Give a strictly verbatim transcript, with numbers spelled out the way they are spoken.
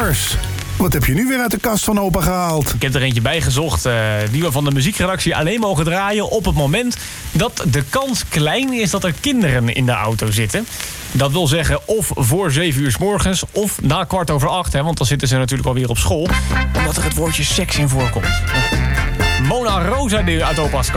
nummers. Wat heb je nu weer uit de kast van opa gehaald? Ik heb er eentje bijgezocht uh, die we van de muziekredactie alleen mogen draaien op het moment dat de kans klein is dat er kinderen in de auto zitten. Dat wil zeggen of voor zeven uur 's morgens of na kwart over acht. Hè, want dan zitten ze natuurlijk alweer op school. Omdat er het woordje seks in voorkomt. Mona Rosa die uit opa's kast.